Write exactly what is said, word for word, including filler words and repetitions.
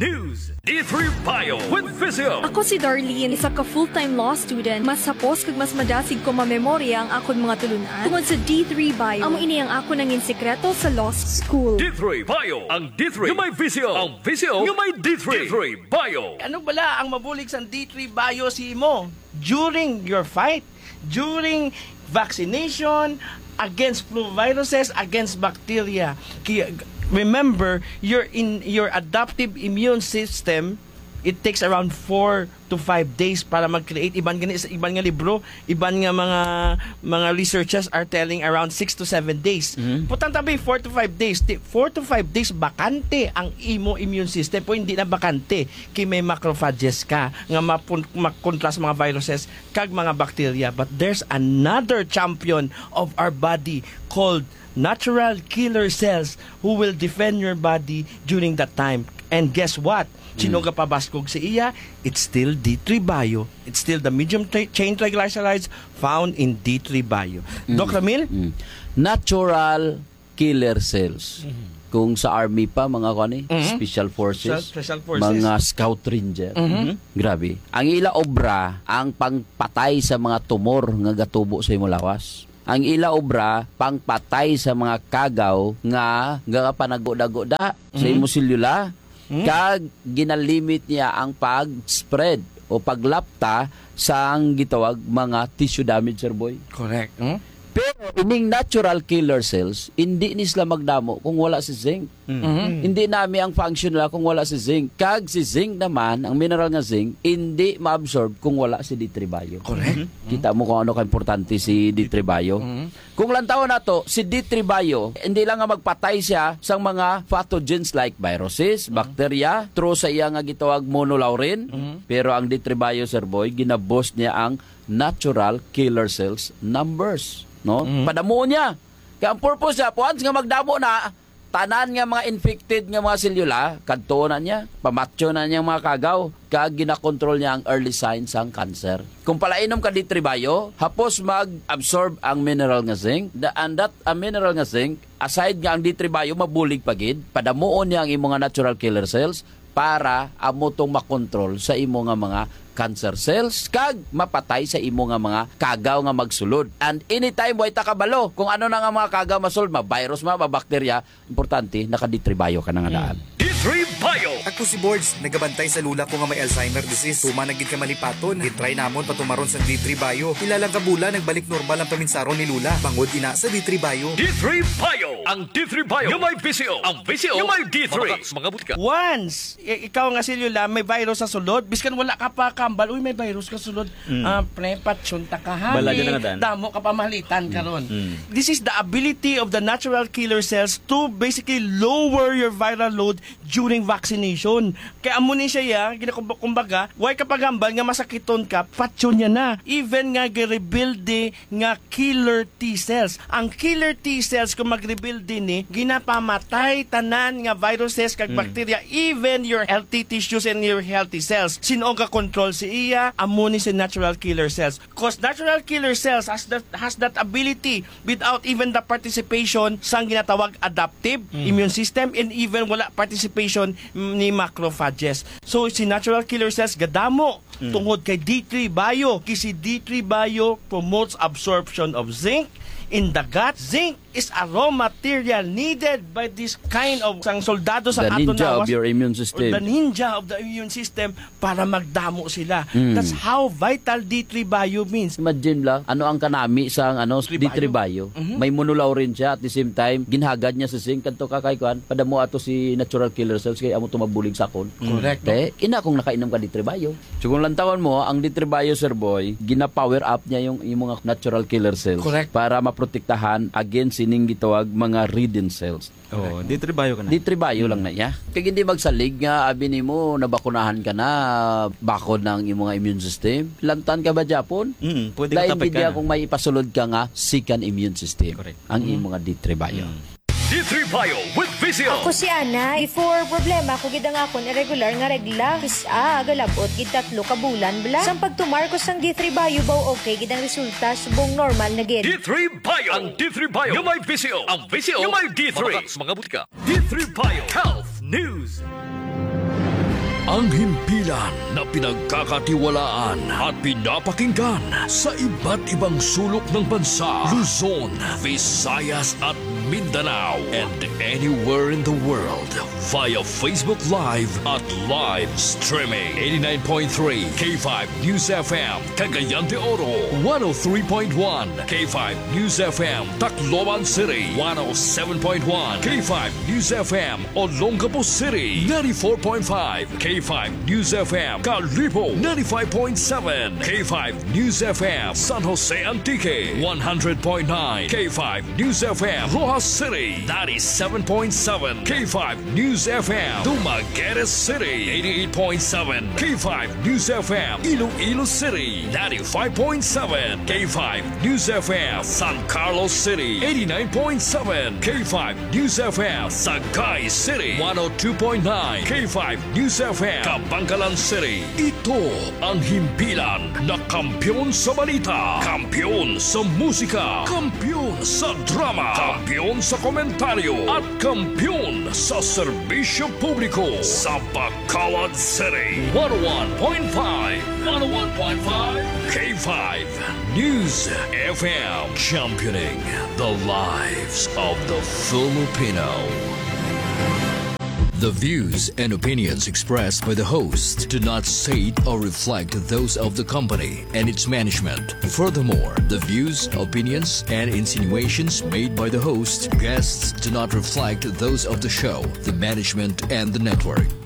News. D three Bio with Physio. Ako si Darlene, isa ka full-time law student. Mas sapos kag mas madasig ko mamemorya ang akon mga tulunan tungod sa D three Bio. Amo ini ang ako nangin sekreto sa law school. D three Bio. Ang D three yung may Physio. Ang Physio yung may D three. D three Bio. Ano bala ang mabulig sa D three Bio si mo? During your fight, during vaccination, against flu viruses, against bacteria. Kaya, remember, your in your adaptive immune system, it takes around four to five days para mag-create. Iban nga, iban nga libro, iban nga mga mga researchers are telling around six to seven days. Mm-hmm. Putang tabi, four to five days. four to five days, bakante ang imo immune system. Po hindi na bakante. Kaya may macrophages ka nga makontra sa mga viruses kag mga bacteria. But there's another champion of our body called natural killer cells who will defend your body during that time. And guess what? Sino ka pabaskog sa iya? It's still D three Bio. It's still the medium tra- chain triglycerides found in D three Bio. Mm. Doc Ramil? Mm. Natural killer cells. Mm-hmm. Kung sa army pa, mga kani, mm-hmm. special forces, special forces, mga scout ranger. Mm-hmm. Grabe. Ang ila obra, ang pangpatay sa mga tumor nga gatubo sa imong lawas. Ang ila obra pangpatay sa mga kagaw nga nga panagoda-goda mm-hmm. sa imong selula. Hmm? Kag ginalimit niya ang pag-spread o paglapta sa ang gitawag mga tissue damage, sir boy. Correct. Hmm? Pero ining natural killer cells, hindi ni sila magdamo kung wala si zinc. Mm-hmm. Hindi nami ang function nila kung wala si zinc. Kag si zinc naman, ang mineral nga zinc, hindi ma-absorb kung wala si D three Bio. Correct. Mm-hmm. Kita mo kung ano ka-importante si D three Bio. Mm-hmm. Kung lantaw na to, si D three Bio, hindi lang nga magpatay siya sa mga pathogens like viruses, mm-hmm. bacteria, through sa iya nga gitawag monolaurin. Mm-hmm. Pero ang D three Bio, sir boy, ginaboost niya ang natural killer cells numbers. No? Mm-hmm. Padamo niya. Kaya ang purpose niya, once nga magdamo na, tanan nga mga infected nga mga selula, kadto na niya, pamatyo na niya mga kagaw, kag ginakontrol niya ang early signs ng cancer. Kung palainom ka D three Bio, hapos mag-absorb ang mineral nga zinc, the, and that a mineral nga zinc, aside nga ang D three Bio, mabulig pagid, padamuon niya ang imo nga natural killer cells, para amo tong makontrol sa imo nga mga cancer cells kag mapatay sa imo nga mga kagaw nga magsulod. And anytime way ta kabalo kung ano na nga mga kagaw masulod, ma virus ma, ma bacteria, importante naka D three Bio ka na nga daan. D three Bio. Ako si Boards, nagabantay sa lula ko nga may Alzheimer disease. Tuma nagid ka malipaton, gitry namon patumaron sa D three Bio. Ilalang kabula nagbalik normal ang paminsaron ni lula. Bangod ina sa D three Bio. D three Bio. Ang D three Bio yung may Physio. Ang Physio yung may D three. Mga butika. Once i- ikaw nga selula may virus sa sulod, biskan wala ka pa kambal, uy may virus ka sulod. Mm. Uh, prepatsyon ta ka hali. Damo ka pamalitan karon. Mm. Mm. This is the ability of the natural killer cells to basically lower your viral load during vaccination. Kaya amo ni siya ya, kumbaga, why ka pagambal nga masakiton ka, patsyon niya na. Even nga gi-rebuild nga killer T cells. Ang killer T cells kung mag-rebuild din ni, ginapamatay tanan nga viruses kag mm. bacteria, even your healthy tissues and your healthy cells. Sino ka control si iya, amo ni si natural killer cells. Because natural killer cells has that has that ability without even the participation sang ginatawag adaptive mm. immune system and even wala participation ni macrophages. So si natural killer cells gadamo mm. tungod kay D three Bio. Kasi D three Bio promotes absorption of zinc in the gut. Zinc is a raw material needed by this kind of sang soldado sa the ato ninja nawas, of your immune system. the ninja of the immune system para magdamo sila. Mm. That's how vital D three Bio means. Imagine lang, ano ang kanami sa ano, D three Bio. Mm-hmm. May monolaurin siya at the same time, ginhagad niya sa zinc. Kanto kakaykuan, padamo ato si natural killer cells kaya amo tumabulig sa kon. Correct. Eh, ina kung nakainom ka D three Bio. So kung lantawan mo, ang D three Bio, sir boy, gina-power up niya yung, yung mga natural killer cells. Correct. Para maprotektahan against sining gitawag mga ridden cells. Oh, D three Bio ka na. D three Bio lang na niya. Kaya hindi magsalig nga, abi nimo nabakunahan ka na, bakod ng imong mga immune system. Lantan ka ba Japon? Mm, pwede dahil ka tapik ka na. kung may ipasulod ka nga, second immune system. Correct. Ang mm. imong D three Bio. Mm. D three Bio with Physio. Ako si Ana. Before problema ko gid ang akon irregular nga regla. Isa galabot gid tatlo ka bulan bla. Sang pagtumarkos sang D three Bio baw okay gid ang resulta subong normal na gid. D three Bio. Ang D three Bio yung may Physio. Ang Physio yung may D three. Mga butika. D three Bio Health News. Ang himpilan na pinagkakatiwalaan at pinapakinggan sa iba't ibang sulok ng bansa, Luzon, Visayas at Mindanao, and anywhere in the world via Facebook Live at live streaming. eighty-nine point three K five News F M, Cagayan de Oro. one oh three point one K five News F M, Tacloban City. one oh seven point one K five News F M, Olongapo City. ninety-four point five K five News F M, Calibo. ninety-five point seven K five News F M, San Jose Antique. one hundred point nine K five News F M, Rojas City. ninety-seven point seven K five News F M, Dumaguete City. eighty-eight point seven K five News F M, Iloilo City. ninety-five point seven K five News F M, San Carlos City. eighty-nine point seven K five News F M, Sagay City. one oh two point nine K five News F M, Kabangkalan City. Ito ang himpilan na kampyon sa balita, kampyon sa musika, kampyon sa drama, kampyon sa komentaryo, at kampyon sa serbisyo publiko sa Bacolod City. one oh one point five one oh one point five K five News F M, championing the lives of the Filipino. The views and opinions expressed by the host do not state or reflect those of the company and its management. Furthermore, the views, opinions, and insinuations made by the host, guests do not reflect those of the show, the management, and the network.